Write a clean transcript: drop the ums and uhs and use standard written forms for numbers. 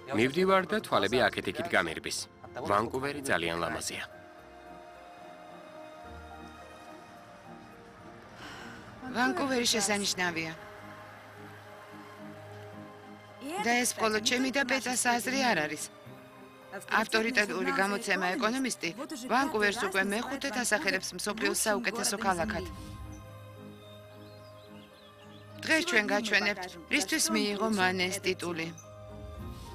მივდივარ და თვალები აქეთ-იქით გამირბის. ვანკუვერი ძალიან ლამაზია. ვანკუვერი შესანიშნავია. და ეს მხოლოდ ჩემი და პეტას აზრი არ არის. ავტორიტეტული გამოცემა ეკონომისტი ვანკუვერს უკვე მეხუთედ ასახელებს მსოფლიოს საუკეთესო ქალაქად. დღეს ჩვენ გაჩვენებთ, რისთვის მიიღო მან ეს ტიტული.